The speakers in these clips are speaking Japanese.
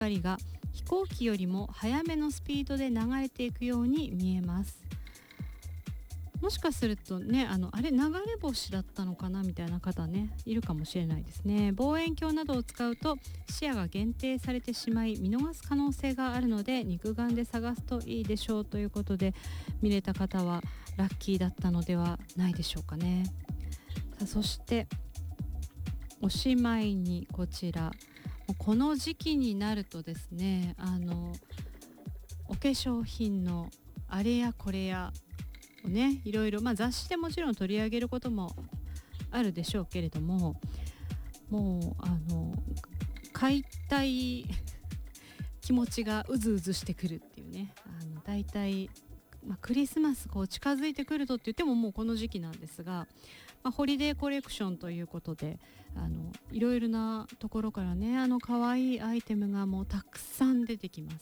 光が飛行機よりも速めのスピードで流れていくように見えます。もしかするとね、あれ流れ星だったのかなみたいな方ね、いるかもしれないですね。望遠鏡などを使うと視野が限定されてしまい見逃す可能性があるので、肉眼で探すといいでしょうということで、見れた方はラッキーだったのではないでしょうかね。さあ、そしておしまいにこちら、この時期になるとですね、お化粧品のあれやこれやをね、いろいろ、雑誌でもちろん取り上げることもあるでしょうけれども、もう買いたい気持ちがうずうずしてくるっていうね、だいたいクリスマスこう近づいてくるとって言ってももうこの時期なんですが、ホリデーコレクションということでいろいろなところからね、可愛いアイテムがもうたくさん出てきます。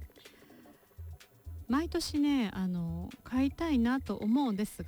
毎年ね買いたいなと思うんです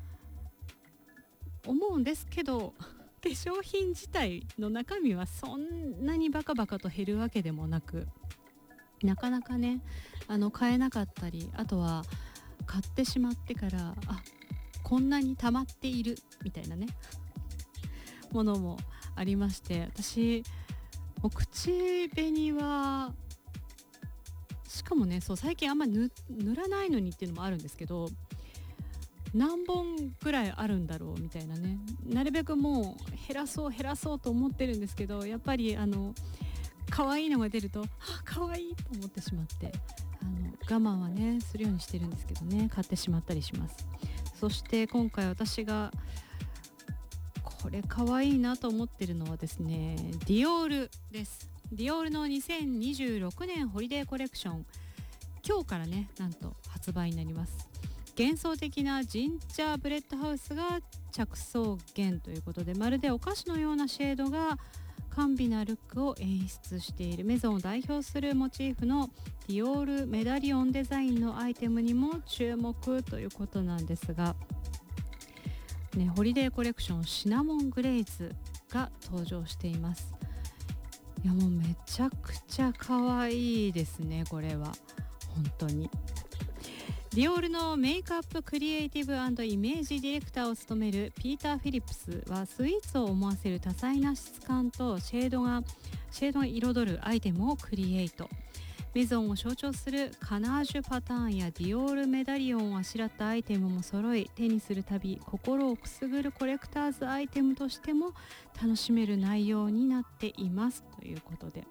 けど化粧品自体の中身はそんなにバカバカと減るわけでもなく、なかなかね買えなかったり、あとは買ってしまってからこんなに溜まっているみたいなねものもありまして、私もう口紅はしかもね、そう最近あんまり塗らないのにっていうのもあるんですけど、何本ぐらいあるんだろうみたいなね、なるべくもう減らそうと思ってるんですけど、やっぱり可愛いのが出ると可愛いと思ってしまって、我慢はねするようにしてるんですけどね、買ってしまったりします。そして今回私がこれ可愛いなと思ってるのはですね、ディオールです。ディオールの2026年ホリデーコレクション、今日からねなんと発売になります。幻想的なジンジャーブレッドハウスが着想源ということで、まるでお菓子のようなシェードが甘美なルックを演出している、メゾンを代表するモチーフのディオールメダリオンデザインのアイテムにも注目ということなんですがね、ホリデーコレクションシナモングレイズが登場しています。いやもうめちゃくちゃ可愛いですね、これは本当に。ディオールのメイクアップクリエイティブ&イメージディレクターを務めるピーター・フィリップスは、スイーツを思わせる多彩な質感とシェードが彩るアイテムをクリエイト。メゾンを象徴するカナージュパターンやディオールメダリオンをあしらったアイテムも揃い、手にするたび心をくすぐるコレクターズアイテムとしても楽しめる内容になっていますということで、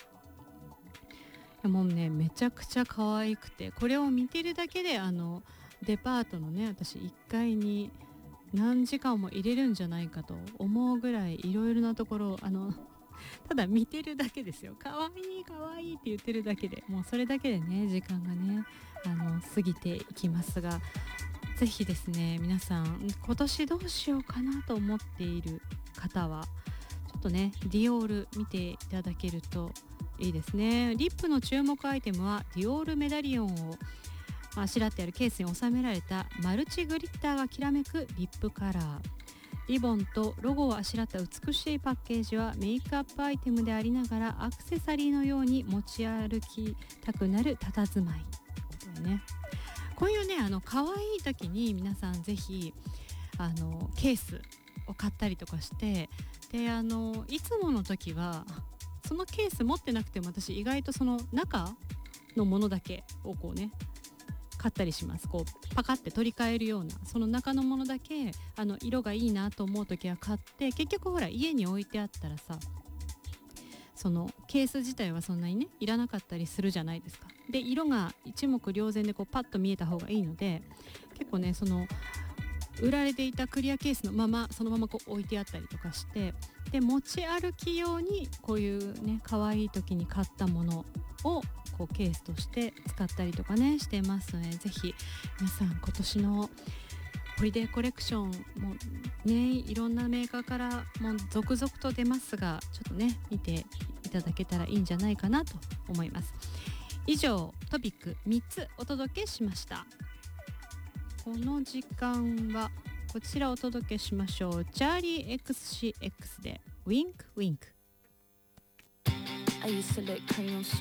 もうねめちゃくちゃ可愛くて、これを見てるだけでデパートのね、私1階に何時間も入れるんじゃないかと思うぐらいいろいろなところただ見てるだけですよ。可愛い可愛いって言ってるだけでもうそれだけでね時間がね過ぎていきますが、ぜひですね皆さん今年どうしようかなと思っている方はちょっとねディオール見ていただけるといいですね。リップの注目アイテムはディオールメダリオンをあしらってあるケースに収められたマルチグリッターがきらめくリップカラー、リボンとロゴをあしらった美しいパッケージはメイクアップアイテムでありながらアクセサリーのように持ち歩きたくなる佇まいというね。こういうね可愛い時に皆さんぜひケースを買ったりとかして、でいつもの時はそのケース持ってなくても私意外とその中のものだけをこうね買ったりします。こうパカって取り替えるようなその中のものだけ色がいいなと思う時は買って、結局ほら家に置いてあったらさ、そのケース自体はそんなにねいらなかったりするじゃないですか。で色が一目瞭然でこうパッと見えた方がいいので、結構ねその売られていたクリアケースのままそのままこう置いてあったりとかして、で持ち歩き用にこういうね可愛い時に買ったものをこうケースとして使ったりとかねしてますので、ぜひ皆さん今年のホリデーコレクションもねいろんなメーカーからもう続々と出ますが、ちょっとね見ていただけたらいいんじゃないかなと思います。以上トピック3つお届けしました。この時間はこちらをお届けしましょう。チャーリー XCX でウィンクウィンク。 I used to lick crayons